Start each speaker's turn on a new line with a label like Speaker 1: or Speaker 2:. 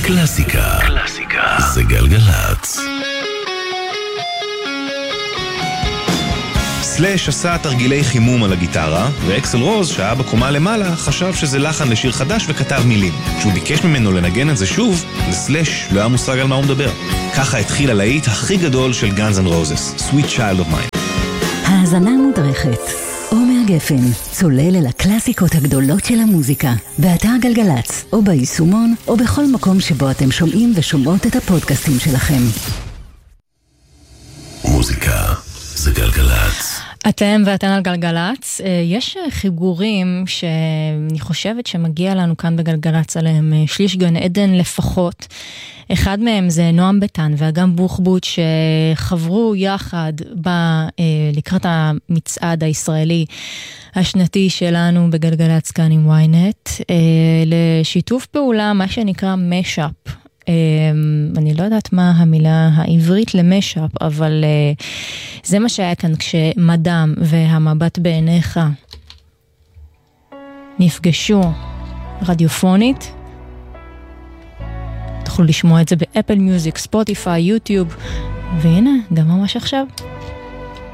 Speaker 1: קלאסיקה. זה גלגלצ.
Speaker 2: סלאש עשה תרגילי חימום על הגיטרה, ואקסל רוז, שהיה בקומה למעלה, חשב שזה לחן לשיר חדש וכתב מילים. כשהוא ביקש ממנו לנגן את זה שוב, לסלאש לא היה מושג על מה הוא מדבר. ככה התחיל הלהיט הכי גדול של Guns N' Roses, Sweet Child of Mine.
Speaker 3: האזנה מודרכת. עומר גפן, צולל אל הקלאסיקות הגדולות של המוזיקה, באתר גלגלצ, או ביישומון, או בכל מקום שבו אתם שומעים ושומעות את הפודקאסטים שלכם.
Speaker 1: מוזיקה זה גלגלצ.
Speaker 4: אתם ואתן על גלגלצ. יש חיבורים שאני חושבת שמגיע לנו כאן בגלגלצ עליהם שליש גן עדן לפחות. אחד מהם זה נועם ביטן ואגם בוחבוט שחברו יחד לקראת המצעד הישראלי השנתי שלנו בגלגלצ כאן עם ynet לשיתוף פעולה, מה שנקרא משאפ. אני לא יודעת מה המילה העברית למשאפ, אבל זה מה שהיה כאן כשמדם והמבט בעיניך נפגשו רדיופונית. תוכלו לשמוע את זה באפל מיוזיק, ספוטיפיי, יוטיוב, והנה, גם ממש עכשיו.